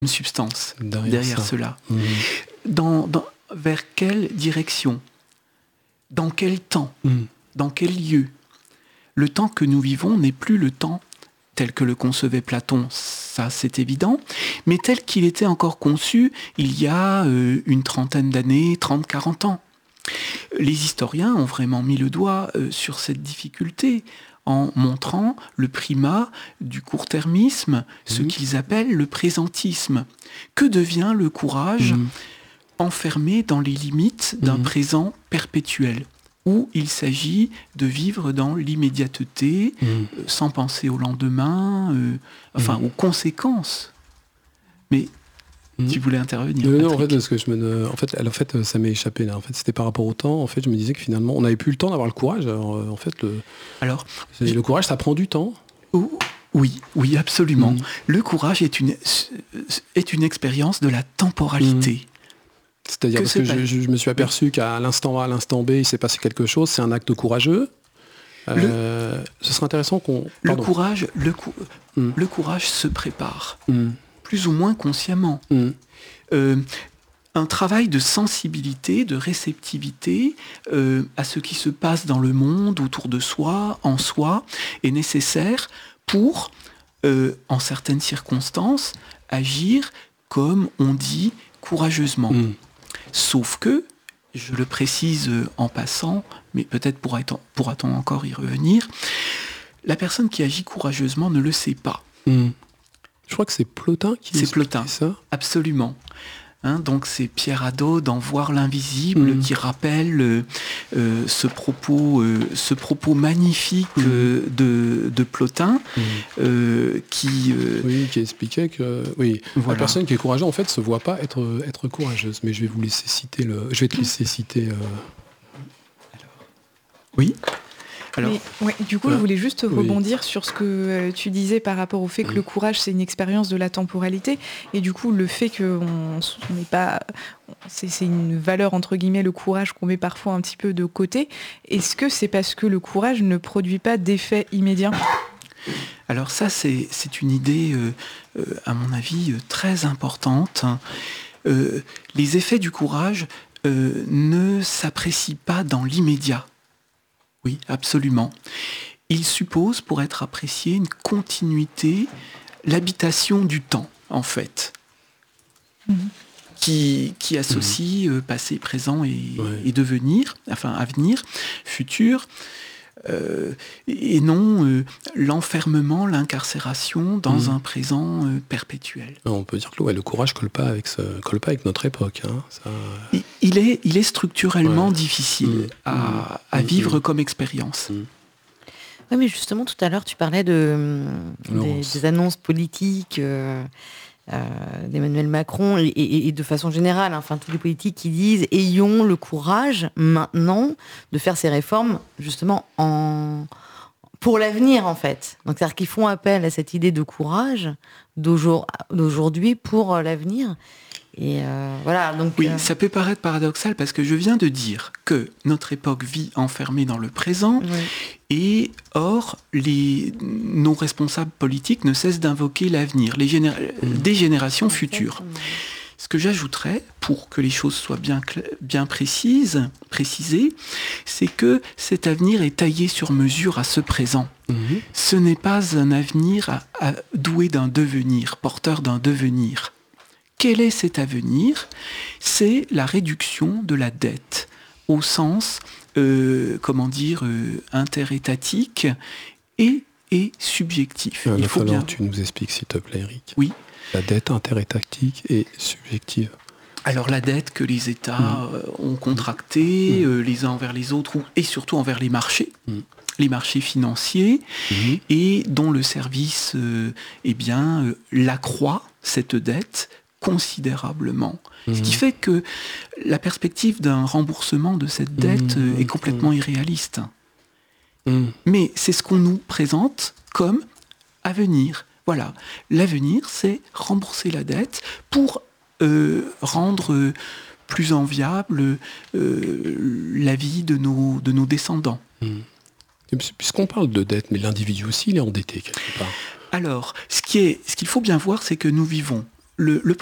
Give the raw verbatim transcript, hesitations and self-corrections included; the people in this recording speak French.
une substance derrière, derrière cela. Mmh. Dans, dans, vers quelle direction? Dans quel temps? Mmh. Dans quel lieu? Le temps que nous vivons n'est plus le temps tel que le concevait Platon, ça c'est évident, mais tel qu'il était encore conçu il y a euh, une trentaine d'années, trente à quarante ans. Les historiens ont vraiment mis le doigt euh, sur cette difficulté en montrant le primat du court-termisme, mmh. ce qu'ils appellent le présentisme. Que devient le courage mmh. enfermé dans les limites d'un mmh. présent perpétuel, où il s'agit de vivre dans l'immédiateté, mmh. euh, sans penser au lendemain, euh, enfin mmh. aux conséquences. Mais mmh. tu voulais intervenir, euh, Patrick. Non, en fait, parce que je me, en fait, en fait, ça m'est échappé là. En fait, c'était par rapport au temps. En fait, je me disais que finalement, on n'avait plus le temps d'avoir le courage. Alors, euh, en fait, le, Alors, le courage, ça prend du temps. Oh, oui, oui, absolument. Mmh. Le courage est une est une expérience de la temporalité. Mmh. C'est-à-dire que parce que je, je, je me suis aperçu oui. qu'à l'instant A, à l'instant B, il s'est passé quelque chose, c'est un acte courageux. Euh, le, ce serait intéressant qu'on... Pardon. Le courage, le, cou, mm. le courage se prépare, mm. plus ou moins consciemment. Mm. Euh, un travail de sensibilité, de réceptivité euh, à ce qui se passe dans le monde, autour de soi, en soi, est nécessaire pour, euh, en certaines circonstances, agir comme on dit courageusement. Mm. Sauf que, je le précise en passant, mais peut-être pourra-t-on, pourra-t-on encore y revenir, la personne qui agit courageusement ne le sait pas. Mmh. Je crois que c'est Plotin qui C'est Plotin, ça. Absolument. Hein, donc c'est Pierre Hadot dans Voir l'invisible mmh. qui rappelle euh, euh, ce propos, euh, ce propos magnifique mmh. euh, de, de Plotin, mmh. euh, qui euh, oui, qui expliquait que oui, voilà. la personne qui est courageuse en fait se voit pas être être courageuse. Mais je vais vous laisser citer le, je vais te laisser citer. Euh... Alors, oui. Alors, Mais, ouais, du coup, ouais. je voulais juste rebondir oui. sur ce que euh, tu disais par rapport au fait que mmh. le courage, c'est une expérience de la temporalité. Et du coup, le fait qu'on n'est pas... C'est, c'est une valeur, entre guillemets, le courage qu'on met parfois un petit peu de côté. Est-ce que c'est parce que le courage ne produit pas d'effet immédiat ? Alors ça, c'est, c'est une idée, euh, euh, à mon avis, euh, très importante. Euh, les effets du courage euh, ne s'apprécient pas dans l'immédiat. Oui, absolument. Il suppose, pour être apprécié, une continuité, l'habitation du temps, en fait, mmh. qui, qui associe mmh. euh, passé, présent et, ouais. et devenir, enfin avenir, futur, euh, et non euh, l'enfermement, l'incarcération dans mmh. un présent euh, perpétuel. On peut dire que ouais, le courage colle pas avec ce, colle pas avec notre époque. Hein, ça... il, il, est, il est structurellement ouais. difficile mmh. à, à vivre mmh. comme expérience. Mmh. Oui, mais justement, tout à l'heure, tu parlais de, des, des annonces politiques euh, euh, d'Emmanuel Macron et, et, et de façon générale, hein, enfin, tous les politiques qui disent « ayons le courage maintenant de faire ces réformes justement en... pour l'avenir, en fait ». Donc, c'est-à-dire qu'ils font appel à cette idée de courage d'aujourd'hui pour l'avenir. Et euh, voilà, donc, oui, euh... ça peut paraître paradoxal parce que je viens de dire que notre époque vit enfermée dans le présent oui. et or les, nos responsables politiques ne cessent d'invoquer l'avenir, les géné- mmh. des générations futures. Exactement. Ce que j'ajouterais, pour que les choses soient bien, cl- bien précises, précisées, c'est que cet avenir est taillé sur mesure à ce présent. Mmh. Ce n'est pas un avenir à, à, doué d'un devenir, porteur d'un devenir. Quel est cet avenir ? C'est la réduction de la dette au sens, euh, comment dire, euh, interétatique et, et subjectif. Il, Il faut bien que tu nous expliques, s'il te plaît, Eric. Oui. La dette interétatique et subjective. Alors la dette que les États mmh. euh, ont contractée, mmh. euh, les uns envers les autres, ou, et surtout envers les marchés. Mmh. les marchés financiers, mmh. et dont le service euh, eh bien, euh, l'accroît, cette dette, considérablement. Mmh. Ce qui fait que la perspective d'un remboursement de cette dette mmh. est complètement mmh. irréaliste. Mmh. Mais c'est ce qu'on nous présente comme avenir. Voilà, l'avenir, c'est rembourser la dette pour euh, rendre euh, plus enviable euh, la vie de nos, de nos descendants. Mmh. Puisqu'on parle de dette, mais l'individu aussi, il est endetté quelque part. Alors, ce, qui est, ce qu'il faut bien voir, c'est que nous vivons le, le